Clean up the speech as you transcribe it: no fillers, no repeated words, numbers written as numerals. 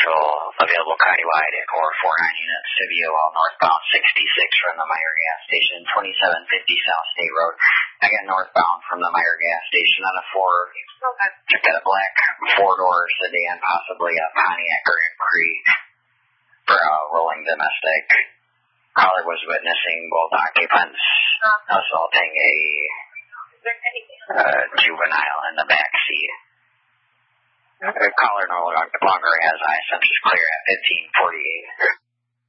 Patrol available countywide at core 49 units, Civio, all northbound 66 from the Meyer gas station, 2750 South State Road. I got northbound from the Meyer gas station on a check out a black four-door sedan, possibly a Pontiac or a Creed for a rolling domestic. Caller was witnessing both occupants assaulting a juvenile in the back seat. The caller no longer has ISM, just clear at 1548.